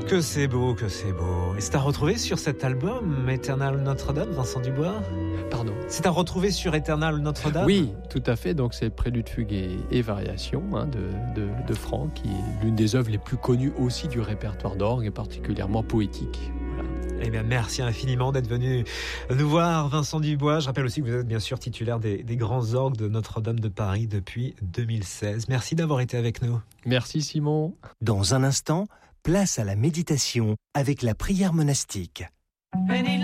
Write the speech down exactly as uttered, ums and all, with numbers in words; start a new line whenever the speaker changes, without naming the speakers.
Que c'est beau, que c'est beau. Et c'est à retrouver sur cet album, Éternel Notre-Dame, Vincent Dubois?
Pardon.
C'est à retrouver sur Éternel Notre-Dame?
Oui, tout à fait. Donc c'est Prélude, Fugue et, et Variations hein, de, de, de Franck, qui est l'une des œuvres les plus connues aussi du répertoire d'orgue et particulièrement poétique. Voilà.
Eh bien, merci infiniment d'être venu nous voir, Vincent Dubois. Je rappelle aussi que vous êtes bien sûr titulaire des, des grands orgues de Notre-Dame de Paris depuis deux mille seize. Merci d'avoir été avec nous.
Merci Simon.
Dans un instant, place à la méditation avec la prière monastique.